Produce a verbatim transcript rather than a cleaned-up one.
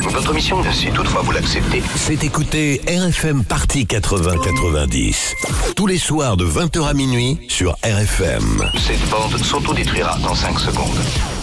Votre mission, si toutefois vous l'acceptez, c'est écouter R F M Party quatre-vingts quatre-vingt-dix. Tous les soirs de vingt heures à minuit sur R F M. cette bande s'autodétruira dans cinq secondes.